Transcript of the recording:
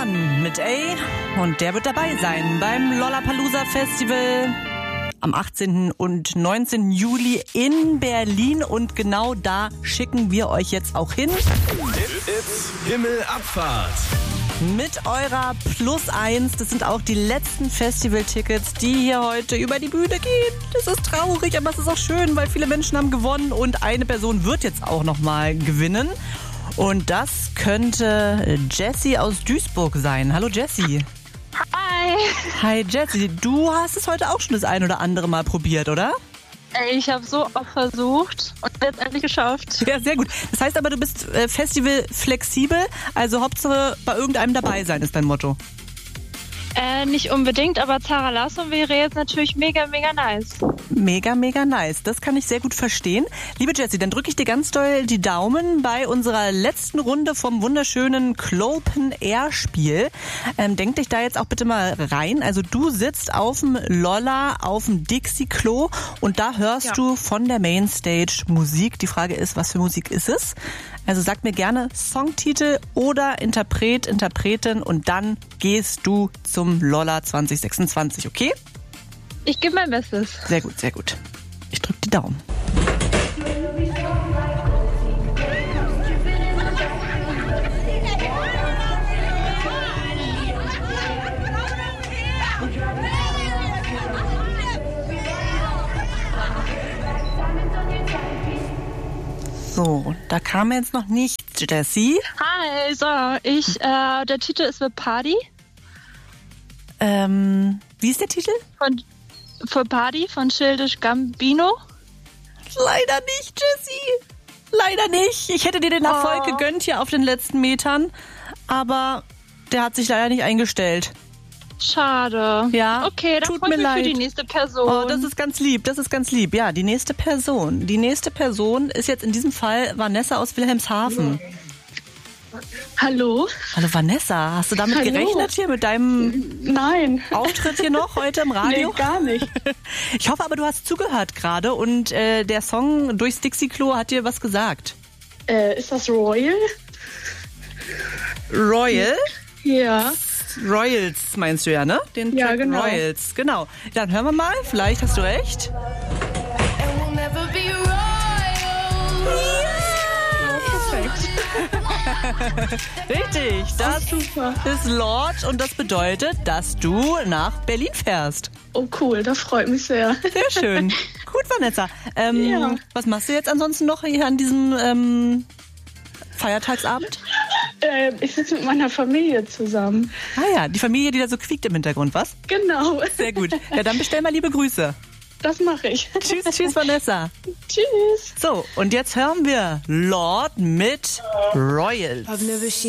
Mann mit A und der wird dabei sein beim Lollapalooza Festival am 18. und 19. Juli in Berlin und genau da schicken wir euch jetzt auch hin. It's Himmelabfahrt. Mit eurer +1, das sind auch die letzten Festivaltickets, die hier heute über die Bühne gehen. Das ist traurig, aber es ist auch schön, weil viele Menschen haben gewonnen und eine Person wird jetzt auch nochmal gewinnen. Und das könnte Jessie aus Duisburg sein. Hallo Jessie. Hi. Hi Jessie, du hast es heute auch schon das ein oder andere Mal probiert, oder? Ich habe so oft versucht und jetzt endlich geschafft. Ja, sehr gut. Das heißt aber, du bist Festival flexibel, also Hauptsache bei irgendeinem dabei sein ist dein Motto. Nicht unbedingt, aber Zara Larsson wäre jetzt natürlich mega, mega nice. Mega, mega nice. Das kann ich sehr gut verstehen. Liebe Jessie, dann drücke ich dir ganz doll die Daumen bei unserer letzten Runde vom wunderschönen Clopen Air Spiel. Denk dich da jetzt auch bitte mal rein. Also du sitzt auf dem Lolla, auf dem Dixie-Klo und da hörst du von der Mainstage Musik. Die Frage ist, was für Musik ist es? Also sag mir gerne Songtitel oder Interpret, Interpretin und dann gehst du zum Lolla 2026, okay? Ich gebe mein Bestes. Sehr gut, sehr gut. Ich drücke die Daumen. So, da kam jetzt noch nichts, Jessie. Hi, so, der Titel ist The Party. Wie ist der Titel? Für Party von Childish Gambino. Leider nicht, Jessie. Leider nicht. Ich hätte dir den Erfolg gegönnt hier auf den letzten Metern, aber der hat sich leider nicht eingestellt. Schade. Ja, okay, dann tut freue mir ich mich leid. für die nächste Person. Oh, das ist ganz lieb, das ist ganz lieb. Ja, die nächste Person. Die nächste Person ist jetzt in diesem Fall Vanessa aus Wilhelmshaven. Hallo? Hallo Vanessa, hast du damit gerechnet hier mit deinem Nein. Auftritt hier noch heute im Radio? Nee, gar nicht. Ich hoffe aber, du hast zugehört gerade und der Song Durchs Dixie-Klo hat dir was gesagt. Ist das Royal? Royal? Ja. Royals meinst du ja, ne? Den Ja, Track genau. Royals, genau. Dann hören wir mal, vielleicht hast du recht. Richtig, das super. ist Lord und das bedeutet, dass du nach Berlin fährst. Oh cool, das freut mich sehr. Sehr schön. Gut, Vanessa. Ja. Was machst du jetzt ansonsten noch hier an diesem Feiertagsabend? Ich sitze mit meiner Familie zusammen. Ah ja, die Familie, die da so quiekt im Hintergrund, was? Genau. Sehr gut. Ja, dann bestell mal liebe Grüße. Das mache ich. Tschüss, tschüss, Vanessa. Tschüss. So, und jetzt hören wir Lord mit Royals.